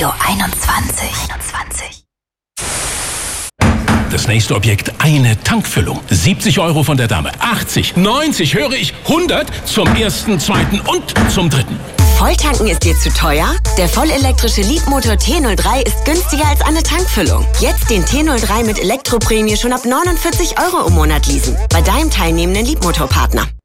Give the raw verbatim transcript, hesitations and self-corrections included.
Radio einundzwanzig. einundzwanzig. Das nächste Objekt, eine Tankfüllung. siebzig Euro von der Dame. achtzig, neunzig, höre ich, hundert zum ersten, zweiten und zum dritten. Volltanken ist dir zu teuer? Der vollelektrische Leapmotor T null drei ist günstiger als eine Tankfüllung. Jetzt den T null drei mit Elektroprämie schon ab neunundvierzig Euro im Monat leasen. Bei deinem teilnehmenden Leapmotor-Partner.